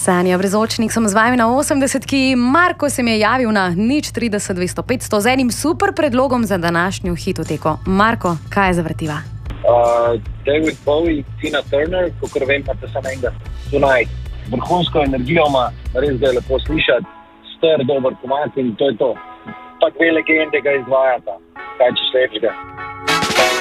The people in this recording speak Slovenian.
Sanja Brezočnik sem z vami na 80-ki. Marko se mi je javil na 030 200 500 z enim super predlogom za današnjo hitoteko. Marko, kaj je zavrtiva? David Bowie, Tina Turner, kakor vem, imate samo enega. Tonight. Vrhunsko energijo ima, res ga je lepo slišati, dober komad in to je to. Pa dve legende ga izvajata. Kaj češ lepšega?